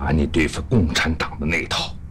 拿你对付共产党的那一套。